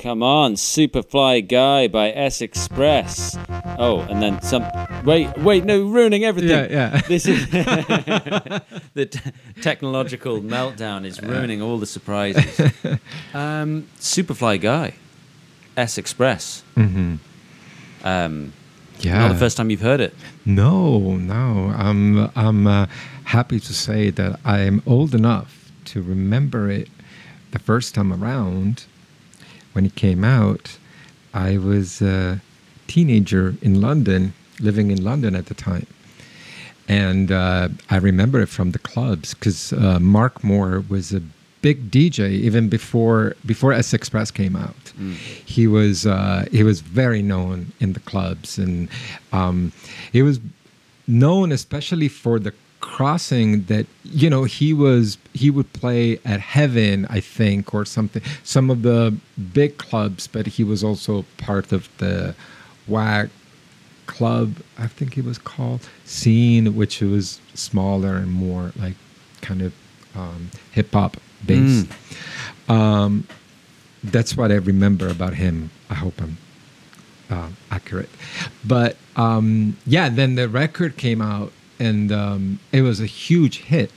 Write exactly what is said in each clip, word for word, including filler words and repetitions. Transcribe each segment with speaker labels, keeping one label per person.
Speaker 1: Come on, Superfly Guy by S Express. Oh, and then some. Wait, wait, no, ruining everything.
Speaker 2: Yeah, yeah.
Speaker 1: This is the t- technological meltdown is ruining all the surprises. Um, Superfly Guy, S Express.
Speaker 2: Mm-hmm.
Speaker 1: Um,
Speaker 2: Yeah.
Speaker 1: Not the first time you've heard it.
Speaker 2: No, no. I'm I'm uh, happy to say that I am old enough to remember it the first time around when it came out. I was a teenager in London, living in London at the time. And uh, I remember it from the clubs because uh, Mark Moore was a big D J even before before S Express came out. Mm. He was uh, he was very known in the clubs, and um, he was known especially for the crossing that, you know, he was he would play at Heaven, I think, or something, some of the big clubs, but he was also part of the W A G club, I think it was called, scene, which was smaller and more like kind of um, hip hop based. Mm. Um, that's what I remember about him. I hope I'm uh, accurate. But um, yeah, then the record came out, and um, it was a huge hit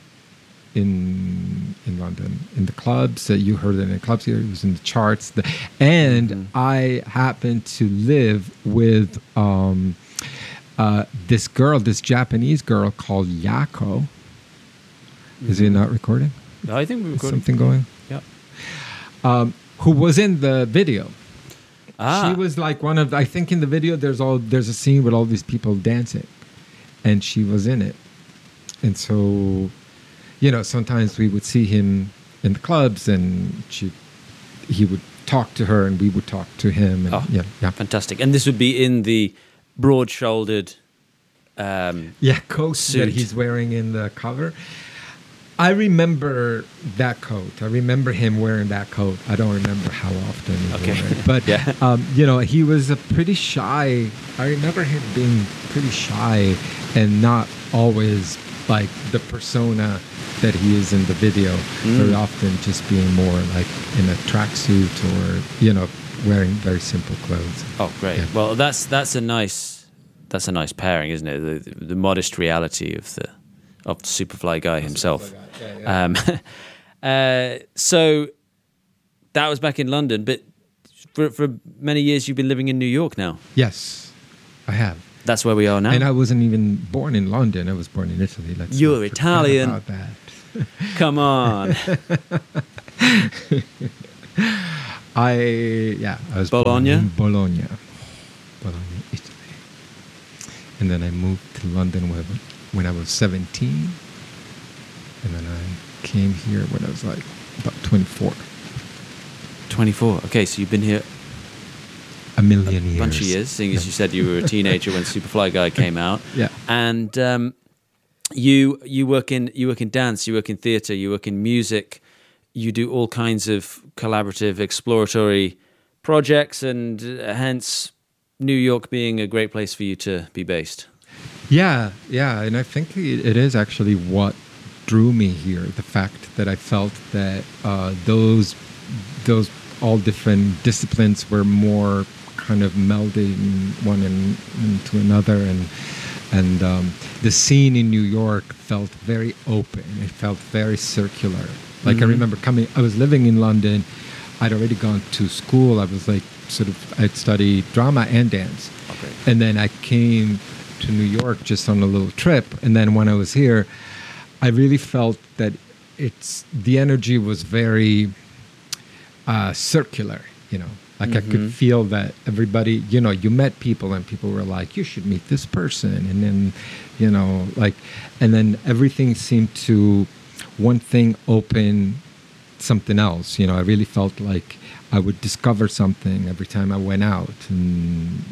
Speaker 2: in in London, in the clubs. Uh, you heard it in the clubs here. It was in the charts. The, and mm-hmm. I happened to live with um, uh, this girl, this Japanese girl called Yako. Mm-hmm. Is it not recording?
Speaker 1: No, I think we're recording.
Speaker 2: Something going?
Speaker 1: Yeah.
Speaker 2: Um, who was in the video.
Speaker 1: Ah.
Speaker 2: She was like one of, I think in the video there's all there's a scene with all these people dancing, and she was in it. And so, you know, sometimes we would see him in the clubs, and she, he would talk to her, and we would talk to him. And,
Speaker 1: oh,
Speaker 2: yeah, yeah,
Speaker 1: fantastic. And this would be in the broad-shouldered um,
Speaker 2: yeah coat
Speaker 1: suit
Speaker 2: that he's wearing in the cover. I remember that coat. I remember him wearing that coat. I don't remember how often he
Speaker 1: okay.
Speaker 2: wore it. But,
Speaker 1: yeah.
Speaker 2: um, you know, he was a pretty shy. I remember him being pretty shy and not always like the persona that he is in the video. Mm. Very often just being more like in a tracksuit or, you know, wearing very simple clothes.
Speaker 1: Oh, great. Yeah. Well, that's that's a nice that's a nice pairing, isn't it? The, the modest reality of the of Superfly Guy himself. Superfly Guy. Yeah, yeah. Um, uh, so that was back in London, but for, for many years you've been living in New York now.
Speaker 2: Yes, I have.
Speaker 1: That's where we are now.
Speaker 2: And I wasn't even born in London. I was born in Italy. Let's
Speaker 1: You're Italian.
Speaker 2: About that.
Speaker 1: Come on.
Speaker 2: I yeah. I was
Speaker 1: Bologna.
Speaker 2: Born in Bologna, Bologna, Italy, and then I moved to London when when I was seventeen. And then I came here when I was like about twenty-four.
Speaker 1: twenty-four. Okay, so you've been here
Speaker 2: a million
Speaker 1: a
Speaker 2: years.
Speaker 1: bunch of years, seeing as you said you were a teenager when Superfly Guy came out.
Speaker 2: Yeah.
Speaker 1: And um, you you work in you work in dance, you work in theatre, you work in music, you do all kinds of collaborative, exploratory projects, and uh, hence New York being a great place for you to be based.
Speaker 2: Yeah, yeah, and I think it, it is actually what drew me here, the fact that I felt that uh, those those all different disciplines were more kind of melding one in, into another, and and um, the scene in New York felt very open. It felt very circular. Like mm-hmm. I remember coming, I was living in London. I'd already gone to school. I was like sort of, I'd studied drama and dance.
Speaker 1: Okay.
Speaker 2: And then I came to New York just on a little trip. And then when I was here, I really felt that it's the energy was very uh, circular, you know, like mm-hmm. I could feel that everybody, you know, you met people and people were like, you should meet this person. And then, you know, like, and then everything seemed to, one thing open something else. You know, I really felt like I would discover something every time I went out, and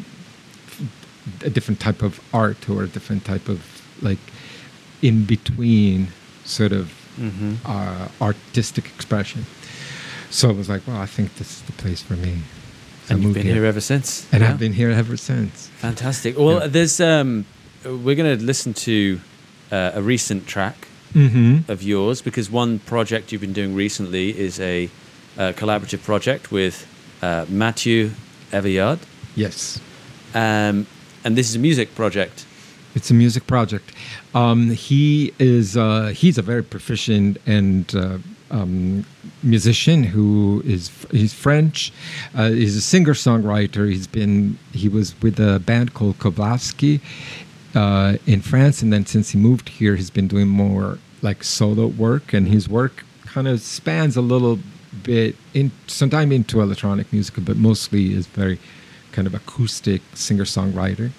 Speaker 2: a different type of art or a different type of like in between sort of mm-hmm. uh, artistic expression. So I was like, well, I think this is the place for me. So
Speaker 1: and you've been here. here ever since.
Speaker 2: And
Speaker 1: yeah.
Speaker 2: I've been here ever since.
Speaker 1: Fantastic. Well, yeah. there's um, we're going to listen to uh, a recent track mm-hmm. of yours, because one project you've been doing recently is a uh, collaborative project with uh, Mathieu Aveyard.
Speaker 2: Yes.
Speaker 1: Um, and this is a music project.
Speaker 2: It's a music project. Um, he is uh, he's a very proficient and uh, um, musician who is he's French. Uh, he's a singer songwriter. He's been he was with a band called Kovlavsky uh, in France, and then since he moved here, he's been doing more like solo work, and his work kind of spans a little bit in sometimes into electronic music, but mostly is very kind of acoustic singer songwriter.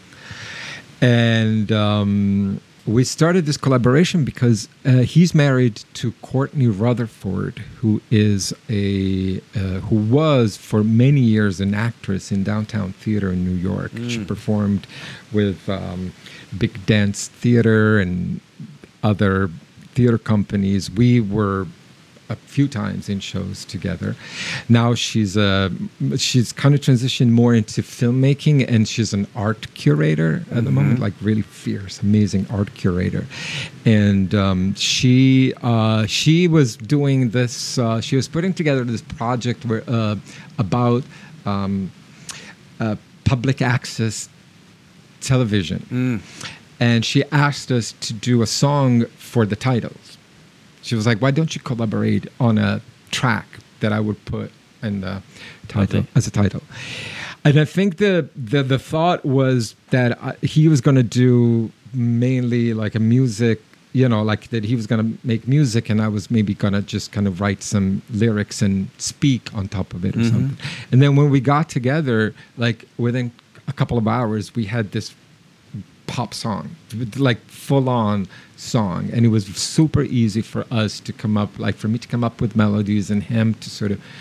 Speaker 2: And um, we started this collaboration because uh, he's married to Courtney Rutherford, who is a uh, who was for many years an actress in Downtown Theater in New York. Mm. She performed with um, Big Dance Theater and other theater companies. We were a few times in shows together. Now she's uh, she's kind of transitioned more into filmmaking, and she's an art curator at mm-hmm. the moment, like really fierce, amazing art curator. And um, she uh, she was doing this. Uh, she was putting together this project where uh, about um, uh, public access television, mm. and she asked us to do a song for the titles. She was like, why don't you collaborate on a track that I would put in the title, as a title? And I think the the, the thought was that I, he was going to do mainly like a music, you know, like that he was going to make music, and I was maybe going to just kind of write some lyrics and speak on top of it or mm-hmm. something. And then when we got together, like within a couple of hours, we had this pop song, like full-on song, and it was super easy for us to come up, like for me to come up with melodies and him to sort of.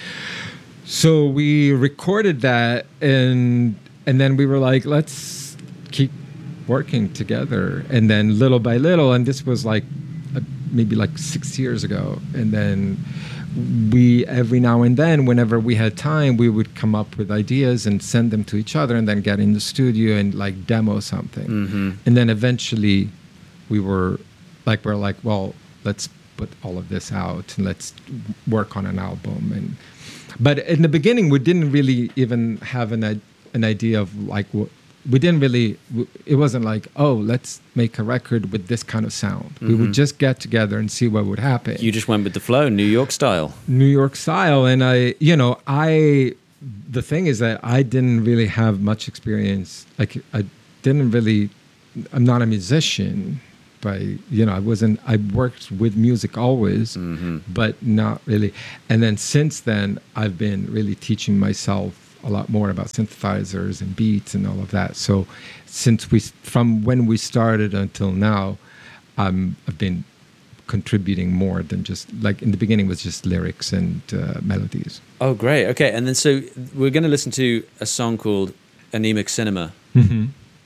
Speaker 2: So we recorded that, and and then we were like, let's keep working together, and then little by little, and this was like uh, maybe like six years ago, and then we every now and then, whenever we had time, we would come up with ideas and send them to each other, and then get in the studio and like demo something. Mm-hmm. And then eventually we were like, we're like, well, let's put all of this out and let's work on an album. And but in the beginning, we didn't really even have an an idea of like what. We didn't really, it wasn't like, oh, let's make a record with this kind of sound. Mm-hmm. We would just get together and see what would happen.
Speaker 1: You just went with the flow, New York style.
Speaker 2: New York style. And I, you know, I, the thing is that I didn't really have much experience. Like, I didn't really, I'm not a musician, but, you know, I wasn't, I worked with music always, mm-hmm. but not really. And then since then, I've been really teaching myself a lot more about synthesizers and beats and all of that. So since we, from when we started until now, um, I've been contributing more than just, like in the beginning was just lyrics and uh, melodies.
Speaker 1: Oh, great. Okay. And then so we're going to listen to a song called Anemic Cinema. Mm-hmm.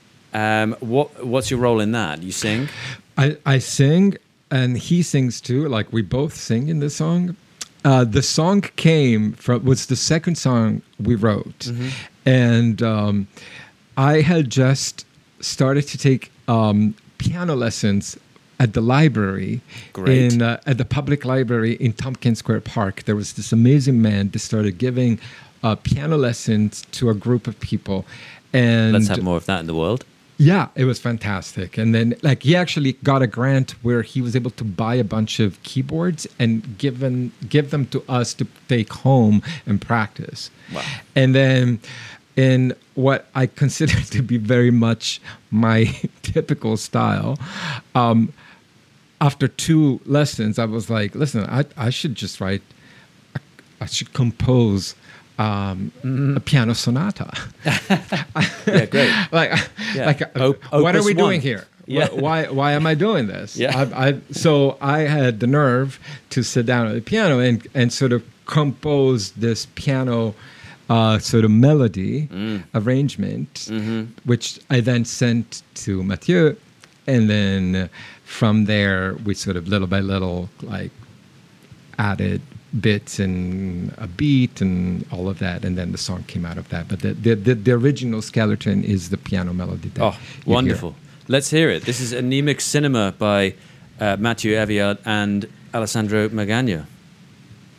Speaker 1: Um, what What's your role in that? You sing?
Speaker 2: I, I sing, and he sings too. Like we both sing in this song. Uh, the song came from, was the second song we wrote. Mm-hmm. And um, I had just started to take um, piano lessons at the library,
Speaker 1: Great.
Speaker 2: in uh, at the public library in Tompkins Square Park. There was this amazing man that started giving uh, piano lessons to a group of people. And
Speaker 1: let's have more of that in the world.
Speaker 2: Yeah, it was fantastic. And then like he actually got a grant where he was able to buy a bunch of keyboards and give them, give them to us to take home and practice.
Speaker 1: Wow.
Speaker 2: And then in what I consider to be very much my typical style, um, after two lessons, I was like, listen, I, I should just write, I should compose Um, mm-hmm. a piano sonata.
Speaker 1: Yeah, great.
Speaker 2: like,
Speaker 1: yeah.
Speaker 2: like,
Speaker 1: Op-
Speaker 2: what are we
Speaker 1: one.
Speaker 2: doing here?
Speaker 1: Yeah.
Speaker 2: Why, why am I doing this?
Speaker 1: Yeah.
Speaker 2: I, I, so I had the nerve to sit down at the piano and, and sort of compose this piano uh, sort of melody mm. arrangement, mm-hmm. which I then sent to Mathieu, and then uh, from there we sort of little by little like added bits and a beat and all of that, and then the song came out of that. But the the, the, the original skeleton is the piano melody. That
Speaker 1: oh, wonderful!
Speaker 2: Hear.
Speaker 1: Let's hear it. This is Anemic Cinema by uh, Mathieu Aveyard and Alessandro Magagno.